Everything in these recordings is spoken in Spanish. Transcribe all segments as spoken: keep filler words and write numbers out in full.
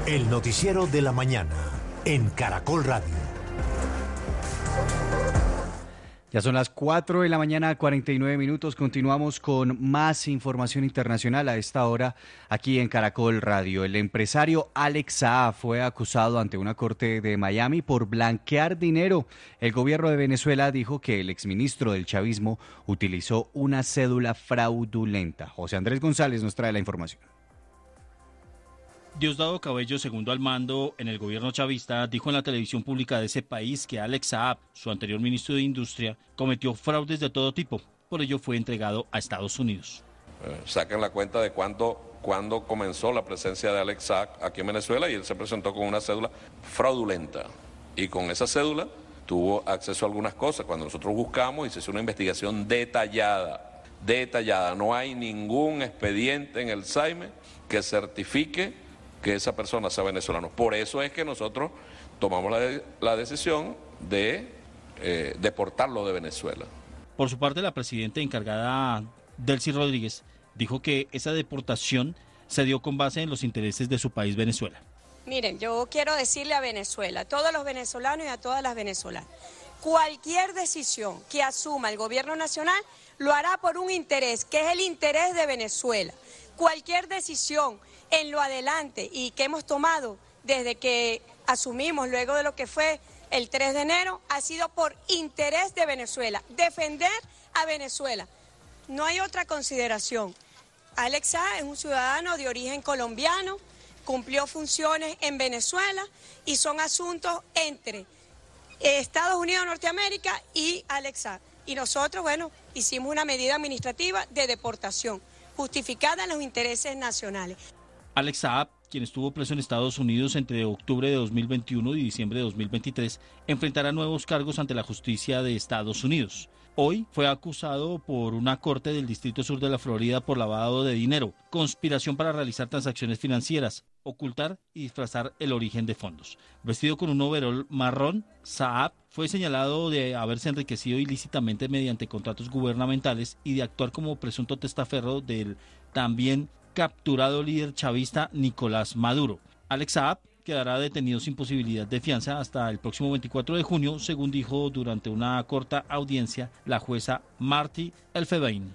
El noticiero de la mañana en Caracol Radio. Ya son las cuatro de la mañana, cuarenta y nueve minutos. Continuamos con más información internacional a esta hora aquí en Caracol Radio. El empresario Alex Saab fue acusado ante una corte de Miami por blanquear dinero. El gobierno de Venezuela dijo que el exministro del chavismo utilizó una cédula fraudulenta. José Andrés González nos trae la información. Diosdado Cabello, segundo al mando en el gobierno chavista, dijo en la televisión pública de ese país que Alex Saab, su anterior ministro de Industria, cometió fraudes de todo tipo. Por ello fue entregado a Estados Unidos. Eh, saquen la cuenta de cuándo, cuándo comenzó la presencia de Alex Saab aquí en Venezuela y él se presentó con una cédula fraudulenta. Y con esa cédula tuvo acceso a algunas cosas. Cuando nosotros buscamos y se hizo una investigación detallada, detallada, no hay ningún expediente en el S A I M E que certifique que esa persona sea venezolano. Por eso es que nosotros tomamos la, de, la decisión de eh, deportarlo de Venezuela. Por su parte, la presidenta encargada, Delcy Rodríguez, dijo que esa deportación se dio con base en los intereses de su país, Venezuela. Miren, yo quiero decirle a Venezuela, a todos los venezolanos y a todas las venezolanas, cualquier decisión que asuma el gobierno nacional lo hará por un interés, que es el interés de Venezuela. Cualquier decisión en lo adelante y que hemos tomado desde que asumimos luego de lo que fue el tres de enero ha sido por interés de Venezuela, defender a Venezuela. No hay otra consideración. Alex Saab es un ciudadano de origen colombiano, cumplió funciones en Venezuela y son asuntos entre Estados Unidos de Norteamérica y Alex Saab. Y nosotros, bueno, hicimos una medida administrativa de deportación, justificada en los intereses nacionales. Alex Saab, quien estuvo preso en Estados Unidos entre octubre de dos mil veintiuno y diciembre de dos mil veintitrés, enfrentará nuevos cargos ante la justicia de Estados Unidos. Hoy fue acusado por una corte del Distrito Sur de la Florida por lavado de dinero, conspiración para realizar transacciones financieras, ocultar y disfrazar el origen de fondos. Vestido con un overol marrón, Saab fue señalado de haberse enriquecido ilícitamente mediante contratos gubernamentales y de actuar como presunto testaferro del también capturado líder chavista Nicolás Maduro. Alex Saab quedará detenido sin posibilidad de fianza hasta el próximo veinticuatro de junio, según dijo durante una corta audiencia la jueza Marty Elfebein.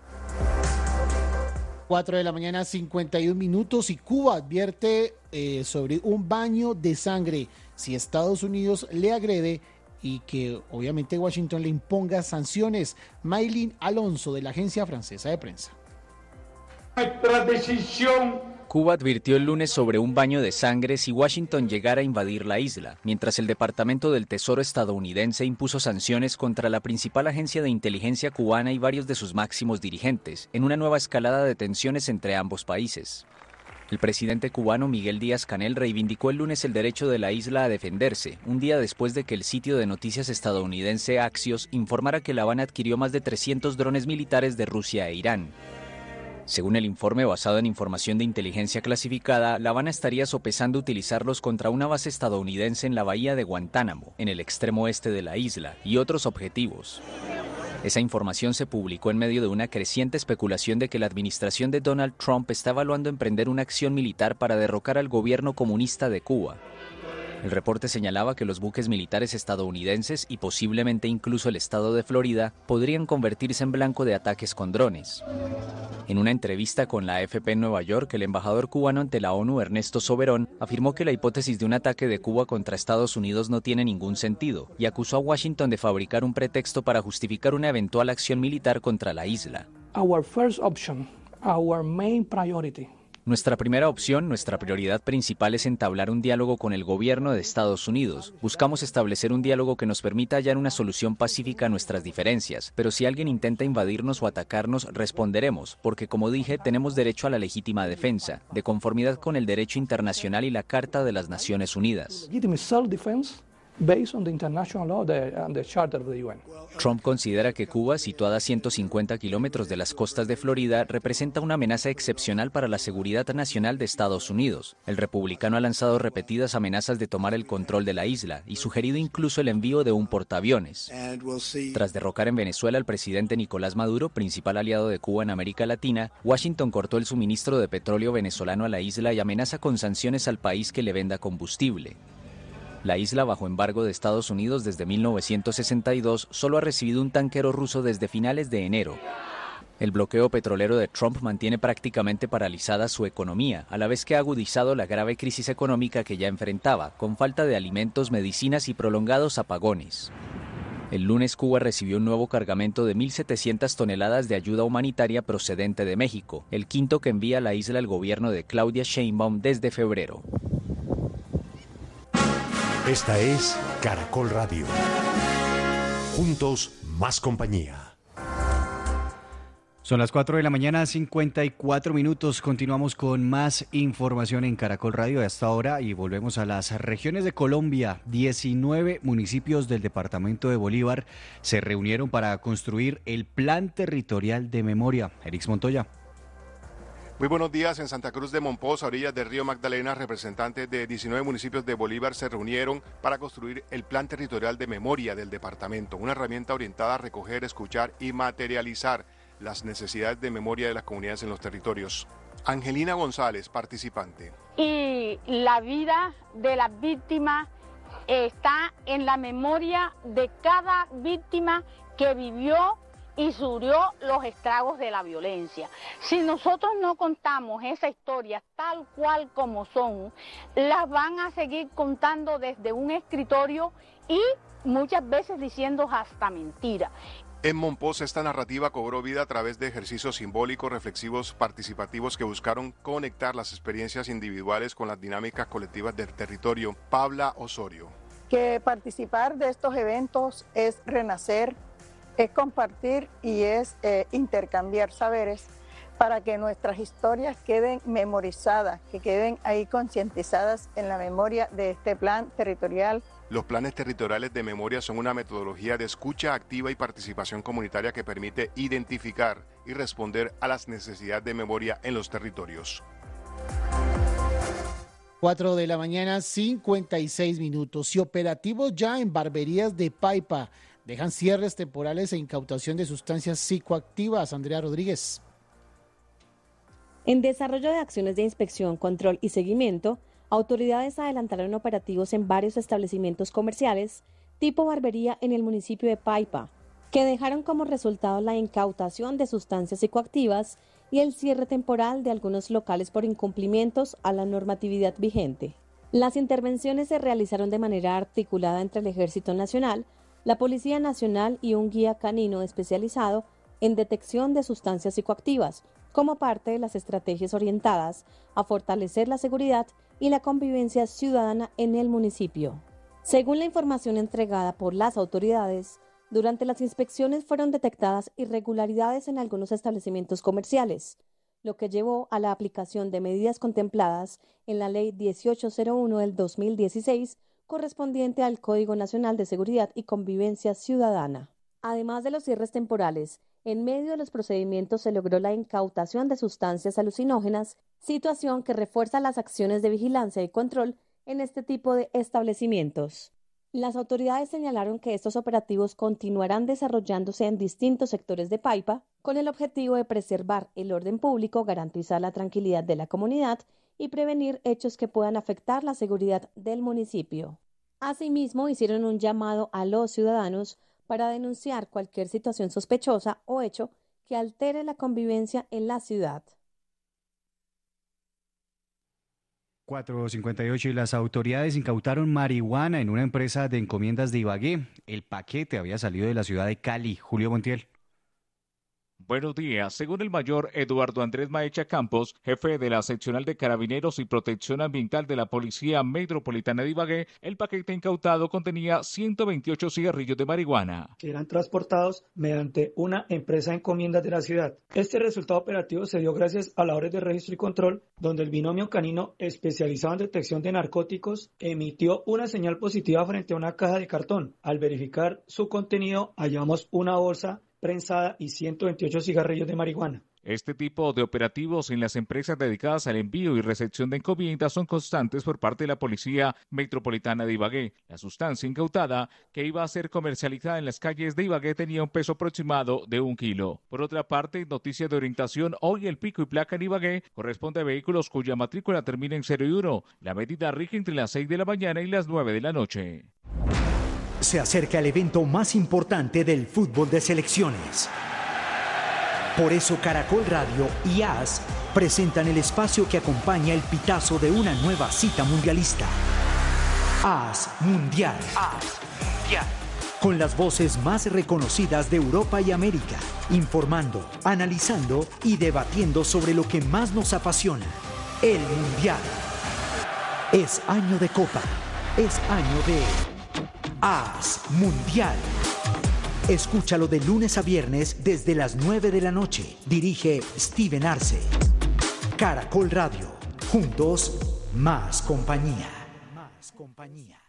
cuatro de la mañana, cincuenta y un minutos, y Cuba advierte eh, sobre un baño de sangre si Estados Unidos le agrede y que obviamente Washington le imponga sanciones. Maylin Alonso, de la agencia francesa de prensa. Nuestra decisión. Cuba advirtió el lunes sobre un baño de sangre si Washington llegara a invadir la isla, mientras el Departamento del Tesoro estadounidense impuso sanciones contra la principal agencia de inteligencia cubana y varios de sus máximos dirigentes, en una nueva escalada de tensiones entre ambos países. El presidente cubano Miguel Díaz-Canel reivindicó el lunes el derecho de la isla a defenderse, un día después de que el sitio de noticias estadounidense Axios informara que La Habana adquirió más de trescientos drones militares de Rusia e Irán. Según el informe basado en información de inteligencia clasificada, La Habana estaría sopesando utilizarlos contra una base estadounidense en la bahía de Guantánamo, en el extremo oeste de la isla, y otros objetivos. Esa información se publicó en medio de una creciente especulación de que la administración de Donald Trump está evaluando emprender una acción militar para derrocar al gobierno comunista de Cuba. El reporte señalaba que los buques militares estadounidenses y posiblemente incluso el estado de Florida podrían convertirse en blanco de ataques con drones. En una entrevista con la A F P en Nueva York, el embajador cubano ante la ONU, Ernesto Soberón, afirmó que la hipótesis de un ataque de Cuba contra Estados Unidos no tiene ningún sentido y acusó a Washington de fabricar un pretexto para justificar una eventual acción militar contra la isla. Our first option, our main priority. Nuestra primera opción, nuestra prioridad principal es entablar un diálogo con el gobierno de Estados Unidos. Buscamos establecer un diálogo que nos permita hallar una solución pacífica a nuestras diferencias, pero si alguien intenta invadirnos o atacarnos, responderemos, porque como dije, tenemos derecho a la legítima defensa, de conformidad con el derecho internacional y la Carta de las Naciones Unidas. based on the international law the, and the Charter of the U N. Trump considera que Cuba, situada a ciento cincuenta kilómetros de las costas de Florida, representa una amenaza excepcional para la seguridad nacional de Estados Unidos. El republicano ha lanzado repetidas amenazas de tomar el control de la isla y sugerido incluso el envío de un portaaviones. Tras derrocar en Venezuela al presidente Nicolás Maduro, principal aliado de Cuba en América Latina, Washington cortó el suministro de petróleo venezolano a la isla y amenaza con sanciones al país que le venda combustible. La isla, bajo embargo de Estados Unidos desde mil novecientos sesenta y dos, solo ha recibido un tanquero ruso desde finales de enero. El bloqueo petrolero de Trump mantiene prácticamente paralizada su economía, a la vez que ha agudizado la grave crisis económica que ya enfrentaba, con falta de alimentos, medicinas y prolongados apagones. El lunes Cuba recibió un nuevo cargamento de mil setecientas toneladas de ayuda humanitaria procedente de México, el quinto que envía a la isla el gobierno de Claudia Sheinbaum desde febrero. Esta es Caracol Radio. Juntos, más compañía. Son las cuatro de la mañana, cincuenta y cuatro minutos. Continuamos con más información en Caracol Radio de hasta ahora y volvemos a las regiones de Colombia. diecinueve municipios del departamento de Bolívar se reunieron para construir el Plan Territorial de Memoria. Erix Montoya. Muy buenos días. En Santa Cruz de Monpós, a orillas del río Magdalena, representantes de diecinueve municipios de Bolívar se reunieron para construir el Plan Territorial de Memoria del departamento, una herramienta orientada a recoger, escuchar y materializar las necesidades de memoria de las comunidades en los territorios. Angelina González, participante. Y la vida de las víctimas está en la memoria de cada víctima que vivió y sufrió los estragos de la violencia. Si nosotros no contamos esa historia tal cual como son, las van a seguir contando desde un escritorio y muchas veces diciendo hasta mentira. En Monpós, esta narrativa cobró vida a través de ejercicios simbólicos, reflexivos, participativos que buscaron conectar las experiencias individuales con las dinámicas colectivas del territorio. Pabla Osorio. Que participar de estos eventos es renacer, es compartir y es eh, intercambiar saberes para que nuestras historias queden memorizadas, que queden ahí concientizadas en la memoria de este plan territorial. Los planes territoriales de memoria son una metodología de escucha activa y participación comunitaria que permite identificar y responder a las necesidades de memoria en los territorios. cuatro de la mañana, cincuenta y seis minutos y operativos ya en barberías de Paipa. Dejan cierres temporales e incautación de sustancias psicoactivas. Andrea Rodríguez. En desarrollo de acciones de inspección, control y seguimiento, autoridades adelantaron operativos en varios establecimientos comerciales tipo barbería en el municipio de Paipa, que dejaron como resultado la incautación de sustancias psicoactivas y el cierre temporal de algunos locales por incumplimientos a la normatividad vigente. Las intervenciones se realizaron de manera articulada entre el Ejército Nacional, la Policía Nacional y un guía canino especializado en detección de sustancias psicoactivas, como parte de las estrategias orientadas a fortalecer la seguridad y la convivencia ciudadana en el municipio. Según la información entregada por las autoridades, durante las inspecciones fueron detectadas irregularidades en algunos establecimientos comerciales, lo que llevó a la aplicación de medidas contempladas en la Ley dieciocho cero uno del dos mil dieciséis, correspondiente al Código Nacional de Seguridad y Convivencia Ciudadana. Además de los cierres temporales, en medio de los procedimientos se logró la incautación de sustancias alucinógenas, situación que refuerza las acciones de vigilancia y control en este tipo de establecimientos. Las autoridades señalaron que estos operativos continuarán desarrollándose en distintos sectores de Paipa, con el objetivo de preservar el orden público, garantizar la tranquilidad de la comunidad y prevenir hechos que puedan afectar la seguridad del municipio. Asimismo, hicieron un llamado a los ciudadanos para denunciar cualquier situación sospechosa o hecho que altere la convivencia en la ciudad. cuatro cincuenta y ocho y las autoridades incautaron marihuana en una empresa de encomiendas de Ibagué. El paquete había salido de la ciudad de Cali. Julio Montiel. Buenos días. Según el mayor Eduardo Andrés Maecha Campos, jefe de la seccional de Carabineros y Protección Ambiental de la Policía Metropolitana de Ibagué, el paquete incautado contenía ciento veintiocho cigarrillos de marihuana, que eran transportados mediante una empresa encomienda de la ciudad. Este resultado operativo se dio gracias a labores de registro y control, donde el binomio canino especializado en detección de narcóticos emitió una señal positiva frente a una caja de cartón. Al verificar su contenido, hallamos una bolsa prensada y ciento veintiocho cigarrillos de marihuana. Este tipo de operativos en las empresas dedicadas al envío y recepción de encomiendas son constantes por parte de la Policía Metropolitana de Ibagué. La sustancia incautada, que iba a ser comercializada en las calles de Ibagué, tenía un peso aproximado de un kilo. Por otra parte, noticias de orientación, hoy el pico y placa en Ibagué corresponde a vehículos cuya matrícula termina en cero y uno. La medida rige entre las seis de la mañana y las nueve de la noche. Se acerca el evento más importante del fútbol de selecciones. Por eso Caracol Radio y A S presentan el espacio que acompaña el pitazo de una nueva cita mundialista. A S Mundial. A S Mundial. Con las voces más reconocidas de Europa y América, informando, analizando y debatiendo sobre lo que más nos apasiona, el Mundial. Es año de Copa, es año de A S Mundial. Escúchalo de lunes a viernes desde las nueve de la noche. Dirige Steven Arce. Caracol Radio. Juntos, más compañía. Más compañía.